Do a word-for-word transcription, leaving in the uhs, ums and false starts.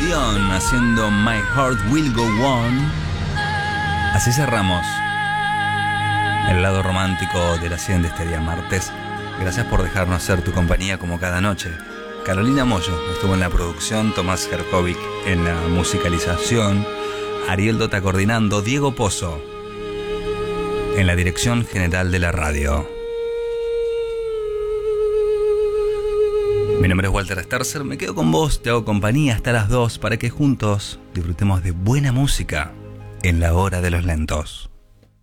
Dion haciendo My Heart Will Go On. Así cerramos el lado romántico de la cien de este día martes. Gracias por dejarnos ser tu compañía como cada noche. Carolina Mollo estuvo en la producción, Tomás Herkovic en la musicalización, Ariel Dota coordinando, Diego Pozo en la dirección general de la radio. Mi nombre es Walter Sterzer, me quedo con vos, te hago compañía hasta las dos para que juntos disfrutemos de buena música en la hora de los lentos.